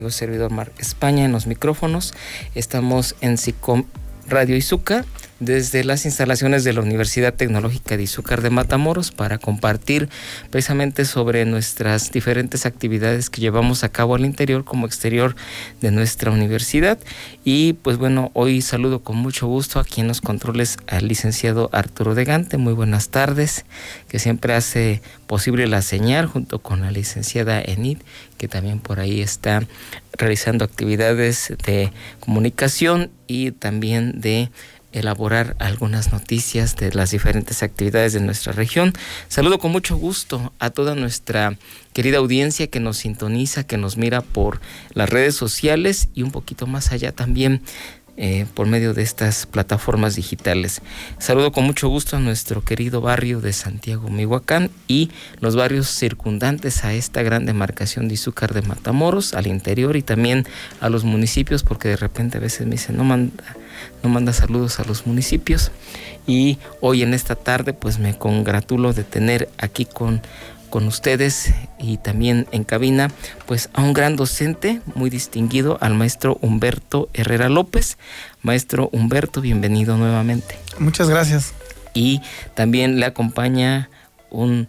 Servidor Mar España en los micrófonos. Estamos en SICOM Radio Izúcar desde las instalaciones de la Universidad Tecnológica de Izúcar de Matamoros para compartir precisamente sobre nuestras diferentes actividades que llevamos a cabo al interior como exterior de nuestra universidad. Y pues bueno, hoy saludo con mucho gusto aquí en los controles al licenciado Arturo de Gante. Muy buenas tardes, que siempre hace posible la señal junto con la licenciada Enid, que también por ahí está realizando actividades de comunicación y también de elaborar algunas noticias de las diferentes actividades de nuestra región. Saludo con mucho gusto a toda nuestra querida audiencia que nos sintoniza, que nos mira por las redes sociales y un poquito más allá también por medio de estas plataformas digitales. Saludo con mucho gusto a nuestro querido barrio de Santiago Mihuacán y los barrios circundantes a esta gran demarcación de Izúcar de Matamoros, al interior y también a los municipios, porque de repente a veces me dicen no manda saludos a los municipios. Y hoy en esta tarde pues me congratulo de tener aquí con ustedes y también en cabina pues a un gran docente muy distinguido, al maestro Humberto Herrera López. Maestro Humberto, bienvenido nuevamente. Muchas gracias. Y también le acompaña un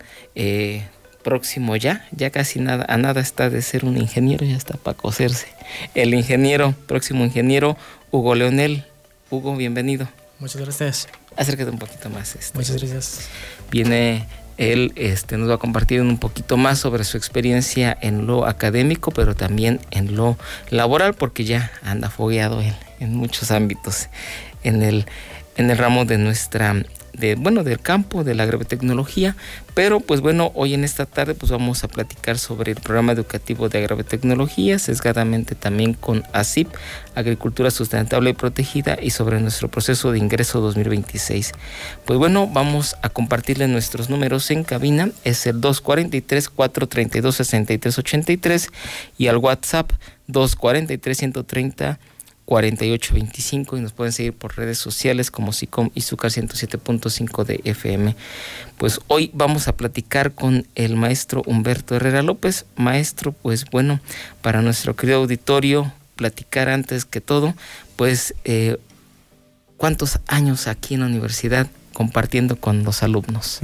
próximo ya casi a nada está de ser un ingeniero, ya está para coserse. El próximo ingeniero Hugo Leonel. Hugo, bienvenido. Muchas gracias. Acércate un poquito más. Muchas gracias. Él nos va a compartir un poquito más sobre su experiencia en lo académico, pero también en lo laboral, porque ya anda fogueado él en muchos ámbitos, en el ramo de del campo de la agrotecnología. Pero pues bueno, hoy en esta tarde pues vamos a platicar sobre el programa educativo de agrotecnología, sesgadamente también con ASIP, Agricultura Sustentable y Protegida, y sobre nuestro proceso de ingreso 2026. Pues bueno, vamos a compartirle nuestros números en cabina. Es el 243-432-6383 y al WhatsApp 243-130-4825, y nos pueden seguir por redes sociales como SICOM Izúcar 107.5 de FM. Pues hoy vamos a platicar con el maestro Humberto Herrera López. Maestro, pues bueno, para nuestro querido auditorio, platicar antes que todo, pues ¿cuántos años aquí en la universidad compartiendo con los alumnos?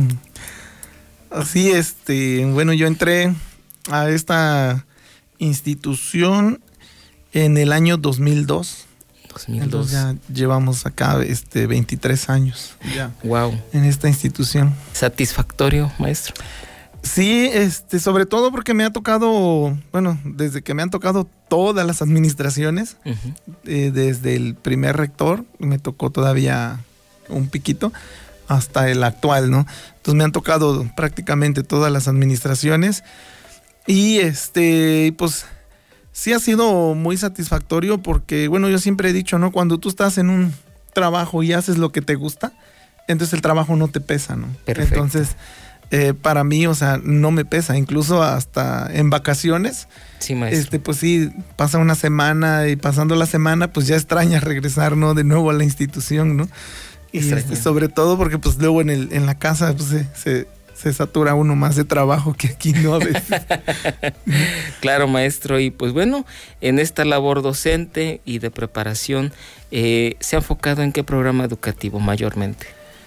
Así, bueno, yo entré a esta institución en el año 2002. Entonces ya llevamos acá 23 años ya. Wow. En esta institución. ¿Satisfactorio, maestro? Sí, sobre todo porque me ha tocado, bueno, desde que me han tocado todas las administraciones, desde el primer rector, me tocó todavía un piquito, hasta el actual, ¿no? Entonces me han tocado prácticamente todas las administraciones y pues sí ha sido muy satisfactorio porque, bueno, yo siempre he dicho, ¿no? Cuando tú estás en un trabajo y haces lo que te gusta, entonces el trabajo no te pesa, ¿no? Perfecto. Entonces, para mí, o sea, no me pesa, incluso hasta en vacaciones. Sí, maestro. Pues sí, pasa una semana y pasando la semana, pues ya extrañas regresar, ¿no? De nuevo a la institución, ¿no? Y sobre todo porque pues luego en la casa pues se satura uno más de trabajo que aquí, ¿no? A veces. Claro, maestro. Y pues bueno, en esta labor docente y de preparación, ¿se ha enfocado en qué programa educativo mayormente?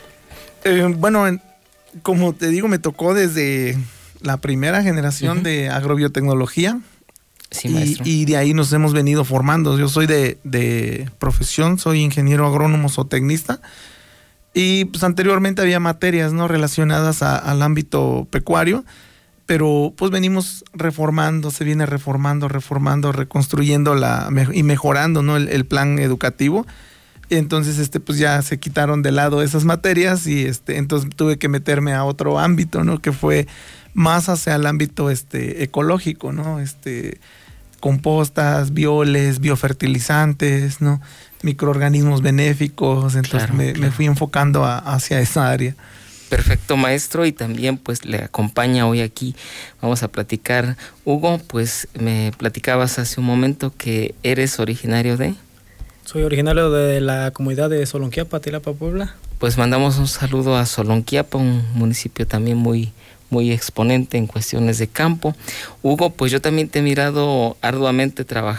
Bueno, como te digo, me tocó desde la primera generación de agrobiotecnología. Sí, maestro. Y de ahí nos hemos venido formando. Yo soy de profesión, soy ingeniero agrónomo zootecnista. Y pues anteriormente había materias, ¿no? Relacionadas al ámbito pecuario, pero pues venimos reformando, se viene reformando, reconstruyendo y mejorando, ¿no? el plan educativo. Entonces, pues ya se quitaron de lado esas materias y entonces tuve que meterme a otro ámbito, ¿no? Que fue más hacia el ámbito ecológico, ¿no? Compostas, bioles, biofertilizantes, ¿no? Microorganismos benéficos. Entonces claro, me fui enfocando hacia esa área. Perfecto, maestro. Y también pues le acompaña hoy aquí, vamos a platicar. Hugo, pues me platicabas hace un momento que eres originario de... Soy originario de la comunidad de Solonquiapa, Tilapa, Puebla. Pues mandamos un saludo a Solonquiapa, un municipio también muy exponente en cuestiones de campo. Hugo, pues yo también te he mirado arduamente trabajar